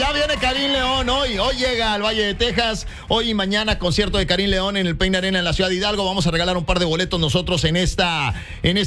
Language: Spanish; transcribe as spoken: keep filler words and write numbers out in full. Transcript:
Ya viene Karim León hoy. Hoy llega al Valle de Texas. Hoy y mañana concierto de Karim León en el Paine Arena en la ciudad de Hidalgo. Vamos a regalar un par de boletos nosotros en esta, en